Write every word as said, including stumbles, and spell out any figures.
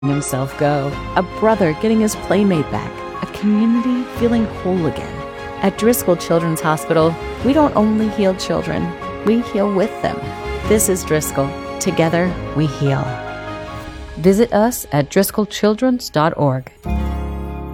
himself go, a brother getting his playmate back, a community feeling whole again. At Driscoll Children's Hospital, we don't only heal children, we heal with them. This is Driscoll. Together, we heal. Visit us at driscoll childrens dot org.